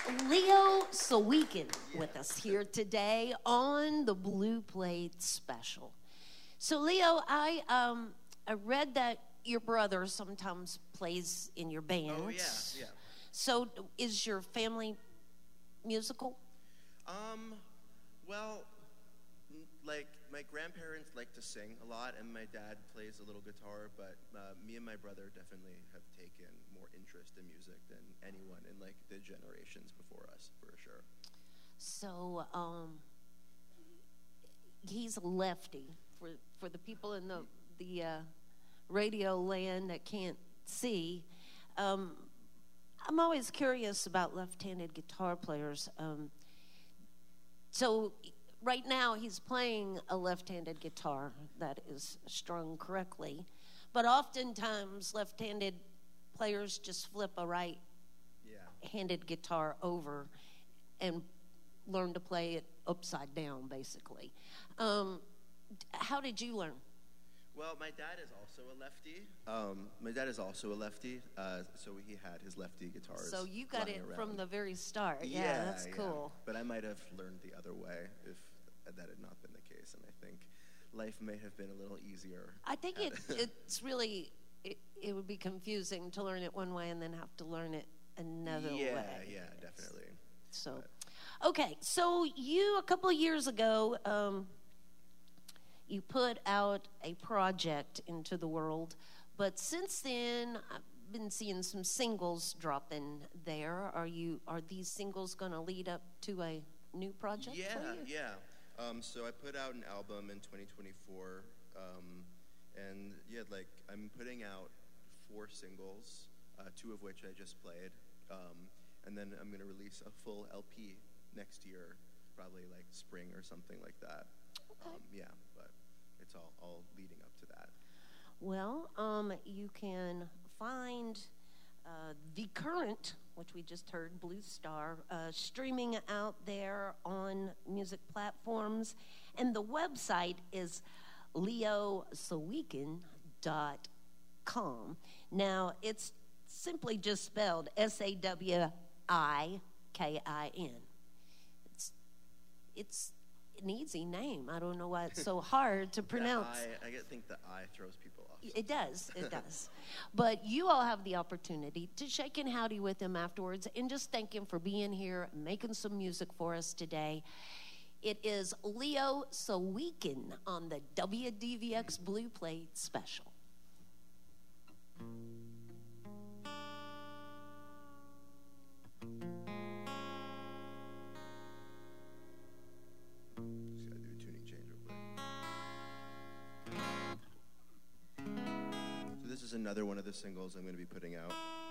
Leo Saweekin with us here today on the Blue Plate Special. So, Leo, I read that your brother sometimes plays in your band. Oh, yeah. So, is your family musical? Well, like, my grandparents like to sing a lot, and my dad plays a little guitar, but me and my brother definitely have taken more interest in music than anyone in, like, the generations before us, for sure. So, he's a lefty. For the people in the radio land that can't see, I'm always curious about left-handed guitar players. So right now he's playing a left-handed guitar that is strung correctly, but oftentimes left-handed players just flip a right-handed guitar over and learn to play it upside down, basically. How did you learn? Well, my dad is also a lefty. So he had his lefty guitars. So you got it from the very start. Yeah, that's cool. But I might have learned the other way if that had not been the case, and I think life may have been a little easier. I think it's really, it would be confusing to learn it one way and then have to learn it another way. Yeah, definitely. So, okay, so a couple of years ago, you put out a project into the world, but since then I've been seeing some singles drop in there. Are these singles going to lead up to a new project for you? Yeah. So I put out an album in 2024, and I'm putting out 4 singles, 2 of which I just played, and then I'm going to release a full LP next year, probably like spring or something like that. Okay. But it's all leading up to that. Well, you can find the current, which we just heard, Blue Star, streaming out there on music platforms. And the website is leosaweekin.com. Now, it's simply just spelled Sawikin. It's an easy name. I don't know why it's so hard to pronounce. I think the I throws people off. It does. But you all have the opportunity to shake and howdy with him afterwards and just thank him for being here and making some music for us today. It is Leo Saweekin on the WDVX Blue Plate Special. This is another one of the singles I'm going to be putting out.